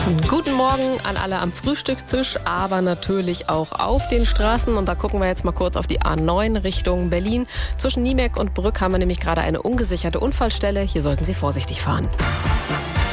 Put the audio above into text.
Guten Morgen an alle am Frühstückstisch, aber natürlich auch auf den Straßen. Und da gucken wir jetzt mal kurz auf die A9 Richtung Berlin. Zwischen Niemek und Brück haben wir nämlich gerade eine ungesicherte Unfallstelle. Hier sollten Sie vorsichtig fahren.